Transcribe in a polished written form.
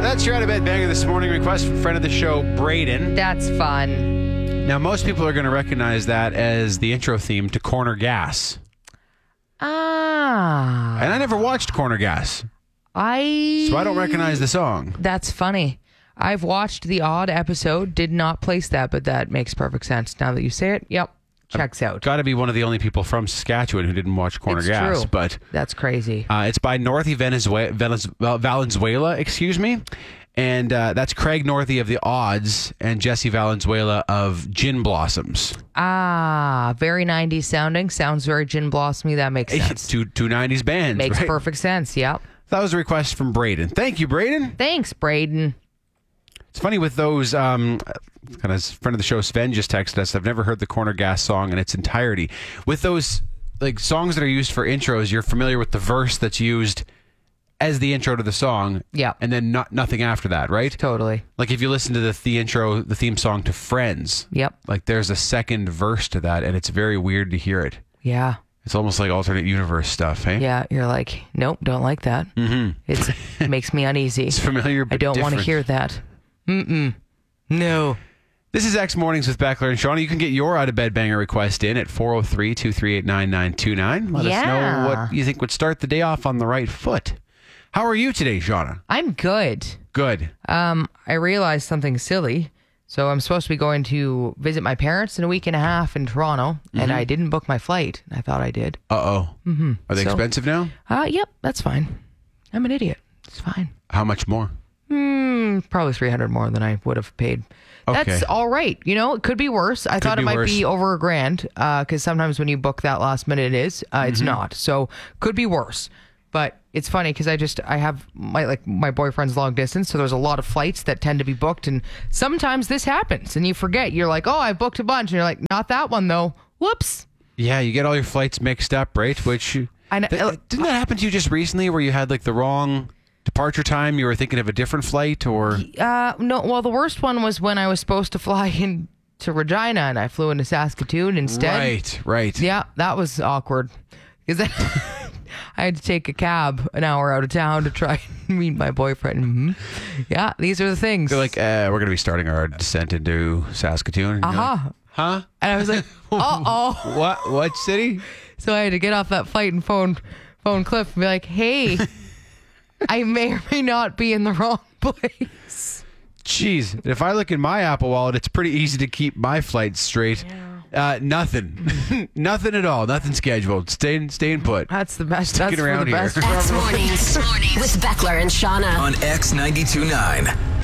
That's your out-of-bed banger this morning. Request from friend of the show, Braden. That's fun. Now, most people are going to recognize that as the intro theme to Corner Gas. Ah. And I never watched Corner Gas, so I don't recognize the song. That's funny. I've watched the odd episode, did not place that, but that makes perfect sense. Now that you say it, yep, checks out. Got to be one of the only people from Saskatchewan who didn't watch Corner It's Gas. true. But That's crazy. it's by Northy Valenzuela, excuse me. And that's Craig Northy of The Odds and Jesse Valenzuela of Gin Blossoms. Ah, very 90s sounding. Sounds very Gin Blossomy. That makes sense. Two 90s bands. Makes right? perfect sense. Yep. That was a request from Braden. Thank you, Braden. Thanks, Braden. It's funny with those, kind of friend of the show, Sven just texted us. I've never heard the Corner Gas song in its entirety. With those like songs that are used for intros, you're familiar with the verse that's used as the intro to the song. Yeah. And then nothing after that, right? Totally. Like if you listen to the theme song to Friends. Yep. Like there's a second verse to that, and it's very weird to hear it. Yeah. It's almost like alternate universe stuff, hey? Yeah. You're like, nope, don't like that. Mm-hmm. It makes me uneasy. It's familiar, but I don't want to different. hear that. No. This is X Mornings with Beckler and Shauna. You can get your out-of-bed banger request in at 403-238-9929. Let us know what you think would start the day off on the right foot. How are you today, Shauna? I'm good. Good. I realized something silly. So I'm supposed to be going to visit my parents in a week and a half in Toronto, and I didn't book my flight. I thought I did. Uh-oh. Mm-hmm. Are they So- expensive now? Yep, that's fine. I'm an idiot. It's fine. How much more? Probably 300 more than I would have paid. That's Okay. all right. You know, it could be worse. I thought be it might worse. be over $1,000 because sometimes when you book that last minute, it is. It's not. So could be worse. But it's funny because I have my boyfriend's long distance, so there's a lot of flights that tend to be booked, and sometimes this happens, and you forget. You're like, oh, I booked a bunch, and you're like, not that one though. Whoops. Yeah, you get all your flights mixed up, right? Which I know. didn't that happen to you just recently, where you had like the wrong departure time? You were thinking of a different flight, or No. Well, the worst one was when I was supposed to fly into Regina, and I flew into Saskatoon instead. Right. Yeah, that was awkward because I had to take a cab an hour out of town to try and meet my boyfriend. Yeah, these are the things. They're like, we're going to be starting our descent into Saskatoon. And you're like, huh? And I was like, uh-oh. What city? So I had to get off that flight and phone Cliff and be like, hey, I may or may not be in the wrong place. Jeez, if I look in my Apple Wallet, it's pretty easy to keep my flights straight. Nothing. Nothing at all. Nothing scheduled. Staying put. That's the best. Sticking That's around for the here. best. X Mornings with Beckler and Shauna on X92.9.